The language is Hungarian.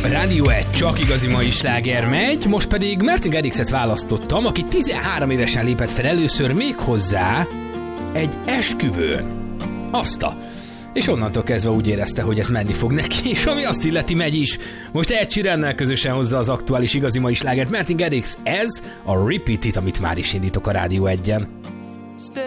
Rádió 1 csak igazi mai sláger megy, most pedig Martin Garrixet választottam, aki 13 évesen lépett fel először, még hozzá egy esküvőn. És onnantól kezdve úgy érezte, hogy ez menni fog neki, és ami azt illeti, megy is. Most Ed Sheerannel közösen hozza az aktuális igazi mai slágert Martin Garrix, ez a Repeat It, amit már is indítok a Rádió 1-en.